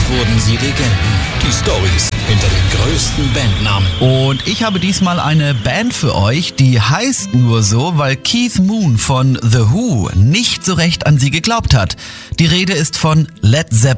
wurden sie Legenden. Die Storys hinter den größten Bandnamen. Und ich habe diesmal eine Band für euch, die heißt nur so, weil Keith Moon von The Who nicht so recht an sie geglaubt hat. Die Rede ist von Led Zeppelin.